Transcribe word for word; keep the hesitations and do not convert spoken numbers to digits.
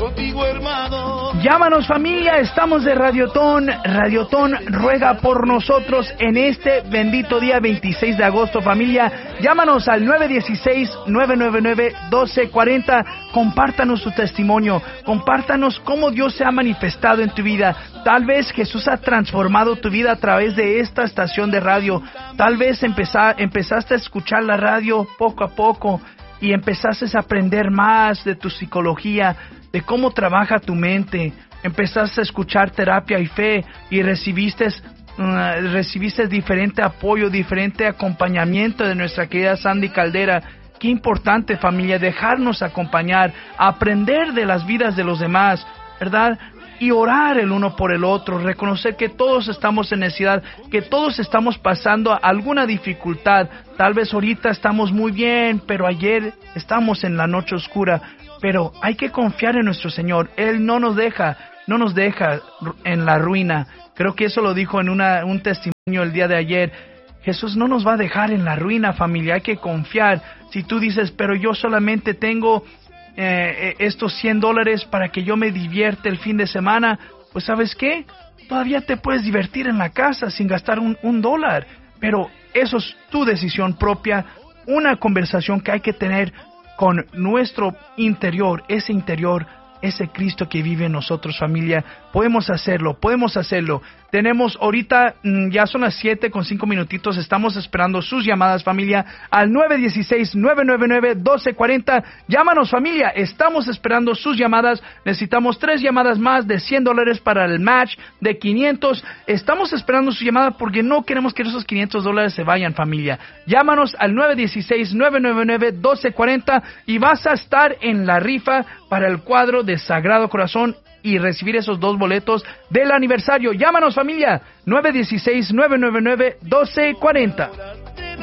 contigo, hermano. Llámanos, familia, estamos de Radiotón. Radiotón ruega por nosotros en este bendito día veintiséis de agosto, familia. Llámanos al nueve uno seis, nueve nueve nueve, uno dos cuatro cero. Compártanos su testimonio. Compártanos cómo Dios se ha manifestado en tu vida. Tal vez Jesús ha transformado tu vida a través de esta estación de radio. Tal vez empezá, empezaste a escuchar la radio poco a poco y empezaste a aprender más de tu psicología, de cómo trabaja tu mente. Empezaste a escuchar terapia y fe y recibiste, uh, recibiste diferente apoyo, diferente acompañamiento de nuestra querida Sandy Caldera. Qué importante, familia, dejarnos acompañar, aprender de las vidas de los demás, ¿verdad? Y orar el uno por el otro, reconocer que todos estamos en necesidad, que todos estamos pasando alguna dificultad. Tal vez ahorita estamos muy bien, pero ayer estamos en la noche oscura. Pero hay que confiar en nuestro Señor. Él no nos deja, no nos deja en la ruina. Creo que eso lo dijo en una, un testimonio el día de ayer. Jesús no nos va a dejar en la ruina, familia. Hay que confiar. Si tú dices, pero yo solamente tengo eh, estos cien dólares para que yo me divierte el fin de semana, pues ¿sabes qué? Todavía te puedes divertir en la casa sin gastar un, un dólar. Pero eso es tu decisión propia. Una conversación que hay que tener con nuestro interior, ese interior, ese Cristo que vive en nosotros, familia. Podemos hacerlo, podemos hacerlo. Tenemos ahorita, ya son las siete con cinco minutitos, estamos esperando sus llamadas, familia, al nueve uno seis, nueve nueve nueve, uno dos cuatro cero. Llámanos, familia, estamos esperando sus llamadas. Necesitamos tres llamadas más de cien dólares para el match de quinientos. Estamos esperando su llamada porque no queremos que esos quinientos dólares se vayan, familia. Llámanos al nueve uno seis, nueve nueve nueve, uno dos cuatro cero y vas a estar en la rifa para el cuadro de Sagrado Corazón y recibir esos dos boletos del aniversario. Llámanos, familia, nueve uno seis, nueve nueve nueve, uno dos cuatro cero.